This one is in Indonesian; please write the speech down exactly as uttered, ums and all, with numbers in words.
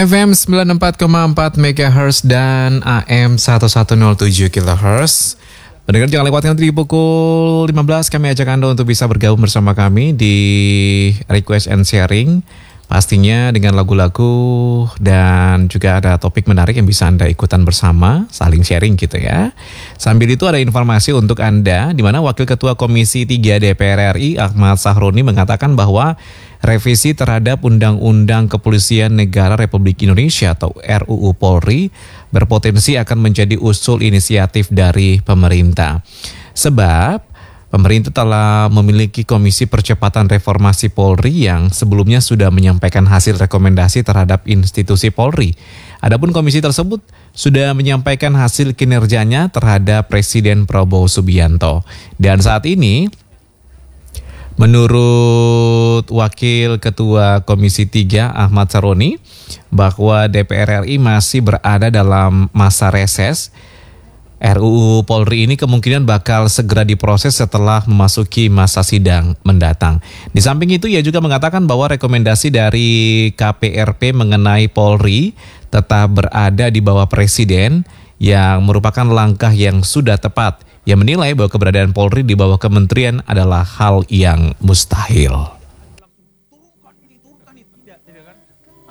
F M sembilan puluh empat koma empat megahertz dan A M seribu nol tujuh kilohertz. Pendengar jangan lewatkan di pukul lima belas kami ajak Anda untuk bisa bergabung bersama kami di Request and Sharing. Pastinya dengan lagu-lagu dan juga ada topik menarik yang bisa Anda ikutan bersama, saling sharing gitu ya. Sambil itu ada informasi untuk Anda, di mana Wakil Ketua Komisi tiga D P R R I Ahmad Sahroni mengatakan bahwa revisi terhadap Undang-Undang Kepolisian Negara Republik Indonesia atau R U U Polri berpotensi akan menjadi usul inisiatif dari pemerintah. Sebab pemerintah telah memiliki Komisi Percepatan Reformasi Polri yang sebelumnya sudah menyampaikan hasil rekomendasi terhadap institusi Polri. Adapun komisi tersebut sudah menyampaikan hasil kinerjanya terhadap Presiden Prabowo Subianto. Dan saat ini, menurut Wakil Ketua Komisi tiga Ahmad Sahroni, bahwa D P R R I masih berada dalam masa reses. R U U Polri ini kemungkinan bakal segera diproses setelah memasuki masa sidang mendatang. Di samping itu ia juga mengatakan bahwa rekomendasi dari K P R P mengenai Polri tetap berada di bawah Presiden yang merupakan langkah yang sudah tepat. Ia menilai bahwa keberadaan Polri di bawah kementerian adalah hal yang mustahil.